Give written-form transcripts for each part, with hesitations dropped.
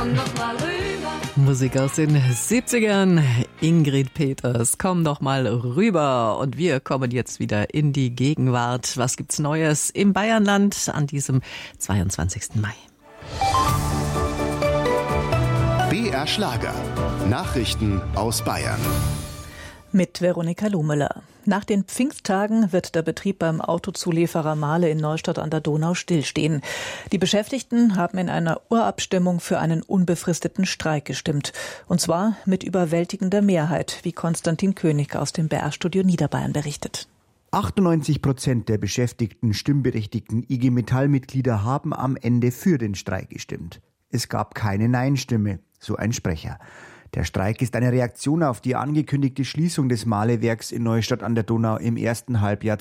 komm doch mal rüber. Musik aus den 70ern. Ingrid Peters, komm doch mal rüber. Und wir kommen jetzt wieder in die Gegenwart. Was gibt's Neues im Bayernland an diesem 22. Mai? BR Schlager. Nachrichten aus Bayern. Mit Veronika Lumeler. Nach den Pfingsttagen wird der Betrieb beim Autozulieferer Mahle in Neustadt an der Donau stillstehen. Die Beschäftigten haben in einer Urabstimmung für einen unbefristeten Streik gestimmt. Und zwar mit überwältigender Mehrheit, wie Konstantin König aus dem BR-Studio Niederbayern berichtet. 98% der beschäftigten stimmberechtigten IG Metall-Mitglieder haben am Ende für den Streik gestimmt. Es gab keine Nein-Stimme, so ein Sprecher. Der Streik ist eine Reaktion auf die angekündigte Schließung des Mahlewerks in Neustadt an der Donau im ersten Halbjahr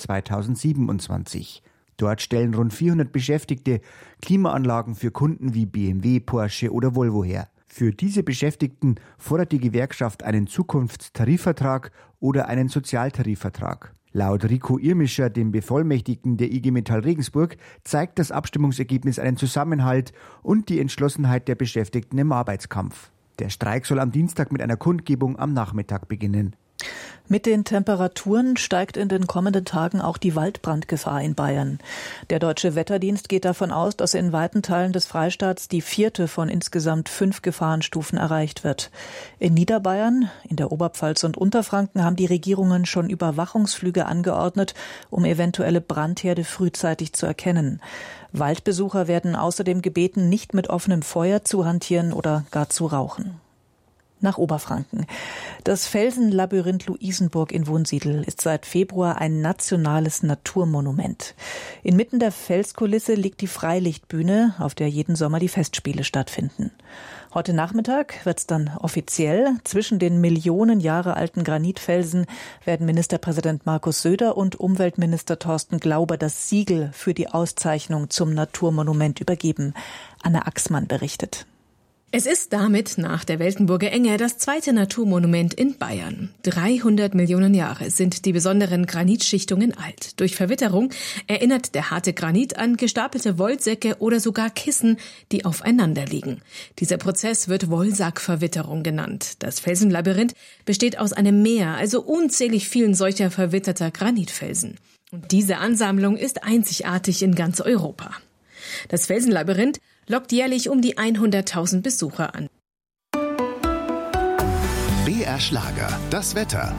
2027. Dort stellen rund 400 Beschäftigte Klimaanlagen für Kunden wie BMW, Porsche oder Volvo her. Für diese Beschäftigten fordert die Gewerkschaft einen Zukunftstarifvertrag oder einen Sozialtarifvertrag. Laut Rico Irmischer, dem Bevollmächtigten der IG Metall Regensburg, zeigt das Abstimmungsergebnis einen Zusammenhalt und die Entschlossenheit der Beschäftigten im Arbeitskampf. Der Streik soll am Dienstag mit einer Kundgebung am Nachmittag beginnen. Mit den Temperaturen steigt in den kommenden Tagen auch die Waldbrandgefahr in Bayern. Der Deutsche Wetterdienst geht davon aus, dass in weiten Teilen des Freistaats die 4. von insgesamt 5 Gefahrenstufen erreicht wird. In Niederbayern, in der Oberpfalz und Unterfranken haben die Regierungen schon Überwachungsflüge angeordnet, um eventuelle Brandherde frühzeitig zu erkennen. Waldbesucher werden außerdem gebeten, nicht mit offenem Feuer zu hantieren oder gar zu rauchen. Nach Oberfranken. Das Felsenlabyrinth Luisenburg in Wunsiedel ist seit Februar ein nationales Naturmonument. Inmitten der Felskulisse liegt die Freilichtbühne, auf der jeden Sommer die Festspiele stattfinden. Heute Nachmittag wird's dann offiziell. Zwischen den Millionen Jahre alten Granitfelsen werden Ministerpräsident Markus Söder und Umweltminister Thorsten Glauber das Siegel für die Auszeichnung zum Naturmonument übergeben. Anna Axmann berichtet. Es ist damit nach der Weltenburger Enge das zweite Naturmonument in Bayern. 300 Millionen Jahre sind die besonderen Granitschichtungen alt. Durch Verwitterung erinnert der harte Granit an gestapelte Wollsäcke oder sogar Kissen, die aufeinander liegen. Dieser Prozess wird Wollsackverwitterung genannt. Das Felsenlabyrinth besteht aus einem Meer, also unzählig vielen solcher verwitterter Granitfelsen. Und diese Ansammlung ist einzigartig in ganz Europa. Das Felsenlabyrinth lockt jährlich um die 100.000 Besucher an. BR Schlager, das Wetter.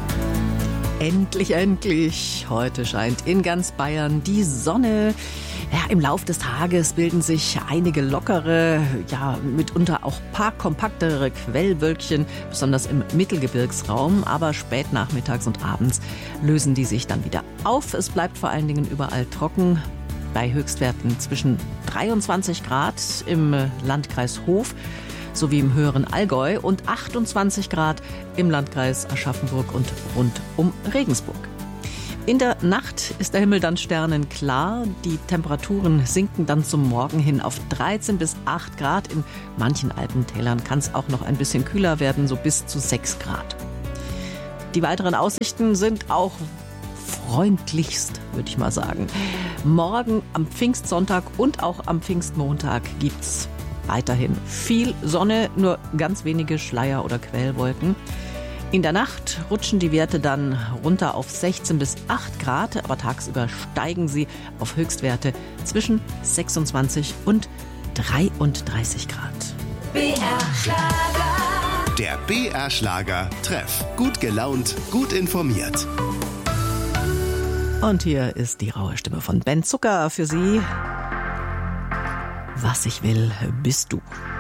Endlich. Heute scheint in ganz Bayern die Sonne. Ja, im Lauf des Tages bilden sich einige lockere, mitunter auch paar kompaktere Quellwölkchen, besonders im Mittelgebirgsraum. Aber spät nachmittags und abends lösen die sich dann wieder auf. Es bleibt vor allen Dingen überall trocken. Bei Höchstwerten zwischen 23 Grad im Landkreis Hof sowie im höheren Allgäu und 28 Grad im Landkreis Aschaffenburg und rund um Regensburg. In der Nacht ist der Himmel dann sternenklar. Die Temperaturen sinken dann zum Morgen hin auf 13 bis 8 Grad. In manchen Alpentälern kann es auch noch ein bisschen kühler werden, so bis zu 6 Grad. Die weiteren Aussichten sind auch freundlichst, würde ich mal sagen. Morgen am Pfingstsonntag und auch am Pfingstmontag gibt's weiterhin viel Sonne, nur ganz wenige Schleier- oder Quellwolken. In der Nacht rutschen die Werte dann runter auf 16 bis 8 Grad, aber tagsüber steigen sie auf Höchstwerte zwischen 26 und 33 Grad. BR Schlager. Der BR Schlager Treff. Gut gelaunt, gut informiert. Und hier ist die raue Stimme von Ben Zucker für Sie. Was ich will, bist du.